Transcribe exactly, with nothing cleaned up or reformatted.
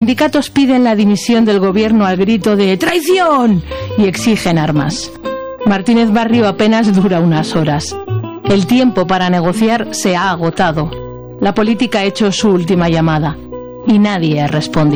sindicatos piden la dimisión del gobierno al grito de ¡traición! Y exigen armas. Martínez Barrio apenas dura unas horas. El tiempo para negociar se ha agotado. La política ha hecho su última llamada y nadie ha respondido.